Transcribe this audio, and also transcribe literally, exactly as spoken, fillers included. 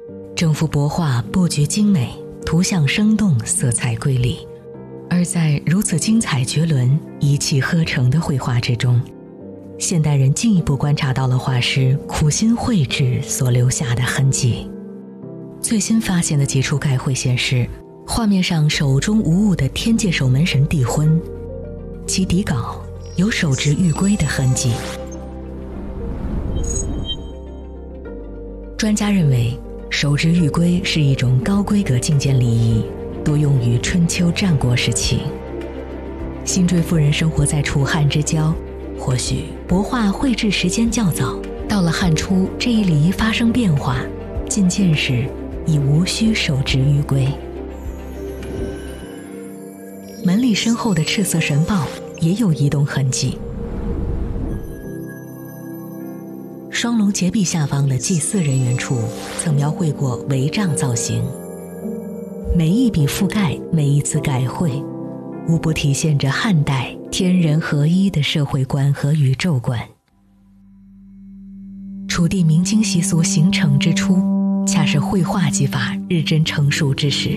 整幅帛画布局精美，图像生动，色彩瑰丽。而在如此精彩绝伦、一气呵成的绘画之中，现代人进一步观察到了画师苦心绘制所留下的痕迹。最新发现的几处概绘显示，画面上手中无物的天界守门神帝婚，其底稿有手执玉圭的痕迹。专家认为，手执玉圭是一种高规格觐见礼仪，多用于春秋战国时期。辛追夫人生活在楚汉之交，或许帛画绘制时间较早，到了汉初这一礼仪发生变化，觐见时已无需手执玉圭。门里身后的赤色神豹也有移动痕迹。双龙结壁下方的祭祀人员处曾描绘过帷帐造型，每一笔覆盖，每一次改绘，无不体现着汉代天人合一的社会观和宇宙观。楚地明经习俗形成之初，恰是绘画技法日臻成熟之时。